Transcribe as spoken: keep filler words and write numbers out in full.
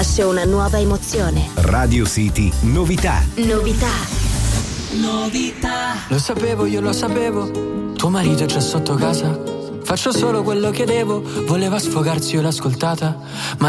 nasce una nuova emozione. Radio City Novità. Novità. Novità. Lo sapevo, io lo sapevo. Tuo marito è già sotto casa. Faccio solo quello che devo. Voleva sfogarsi, io l'ho ascoltata. Ma